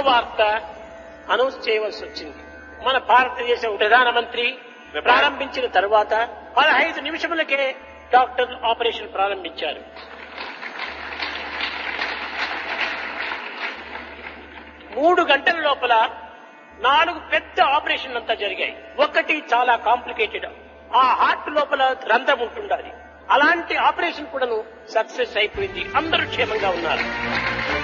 శుభవార్త అనౌన్స్ చేయవలసి వచ్చింది. మన భారతదేశ ప్రధానమంత్రి ప్రారంభించిన తరువాత 15 నిమిషములకే డాక్టర్ ఆపరేషన్ ప్రారంభించారు. 3 గంటల లోపల 4 పెద్ద ఆపరేషన్లు అంతా జరిగాయి. ఒకటి చాలా కాంప్లికేటెడ్, ఆ హార్ట్ లోపల రంధ్రం ఉంటుండాలి. అలాంటి ఆపరేషన్ కూడాను సక్సెస్ అయిపోయింది. అందరూ క్షేమంగా ఉన్నారు.